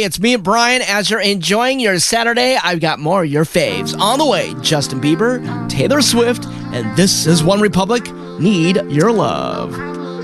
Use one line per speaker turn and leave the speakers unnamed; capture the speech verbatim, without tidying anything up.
it's me and Brian. As you're enjoying your Saturday, I've got more of your faves. On the way, Justin Bieber, Taylor Swift, and This Is One Republic, Need Your Love.